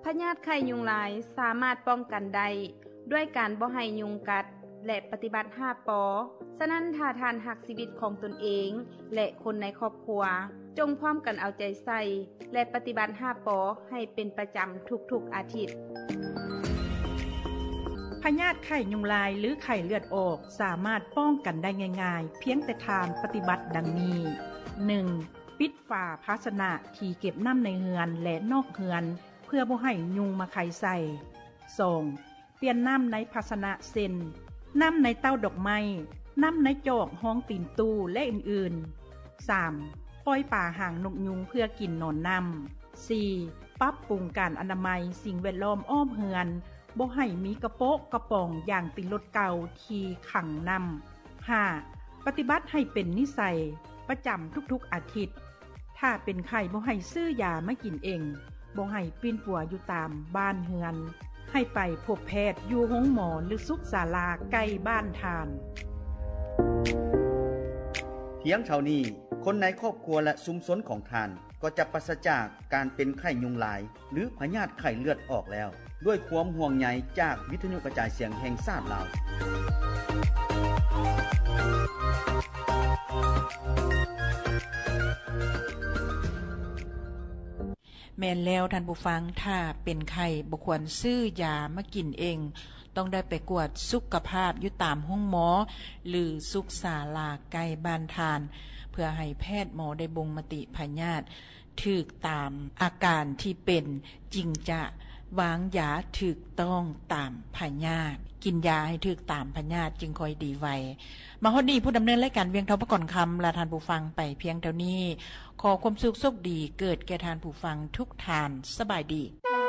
ญาติไข้ยุงลายสามารถป้องกันได้ด้วยการบ่ให้ยุงกัดและปฏิบัติ5ปอฉะนั้นถ้าท่านหักชีวิตของตนเองและคนในครอบครัวจงพร้อมกันเอาใจใส่และปฏิบัติ5ปอให้เป็นประจำทุกๆอาทิตย์พยาธิไข้ยุงลายหรือไข้เลือดออกสามารถป้องกันได้ง่ายๆเพียงแต่ทานปฏิบัติดังนี้ 1. ปิดฝาภาชนะที่เก็บน้ำในเฮือนและนอกเฮือนเพื่อบ่ให้ยุงมาไข่ใส่ 2. เปลี่ยนน้ำในภาชนะเส้นน้ำในเต้าดอกไม้น้ำในจอกห้องตีนตู้และอื่นๆ 3. ปล่อยป่าห่างนกยุงเพื่อกินนอนน้ำ 4. ปรับปรุงการอนามัยสิ่งแวดล้อมอ้อมเฮือนบ่ให้มีกระโปะกระป๋องอย่างติดรถเก่าที่ขังน้ำ 5. ปฏิบัติให้เป็นนิสัยประจำทุกๆอาทิตย์ถ้าเป็นไข้บ่ให้ซื้อยามากินเองบ่ให้ปีนปัวอยู่ตามบ้านเฮือนให้ไปพบแพทย์อยู่โรงหมอหรือสุขศาลาใกล้บ้านทานเพียงเท่านี้คนในครอบครัวและชุมชนของทานก็จะปราศจากการเป็นไข้ยุงลายหรือพยาธิไข้เลือดออกแล้วด้วยความห่วงใยจากวิทยุกระจายเสียงแห่งชาติลาวแม่นแล้วท่านผู้ฟังถ้าเป็นไข้บ่ควรซื้อยามากินเองต้องได้ไปกวดสุขภาพอยู่ตามห้องหมอหรือสุขศาลาใกล้บ้านทานเพื่อให้แพทย์หมอได้บ่งมติพยาธิถูกตามอาการที่เป็นจริงจะวางยาถูกต้องตามพยาธิกินยาให้ถูกตามพยาธิจึงค่อยดีไวมาฮอดนี้ผู้ดำเนินรายการเวียงทองประก่อนคำลาท่านผู้ฟังไปเพียงเท่านี้ขอความสุขโชคดีเกิดแก่ท่านผู้ฟังทุกท่านสบายดี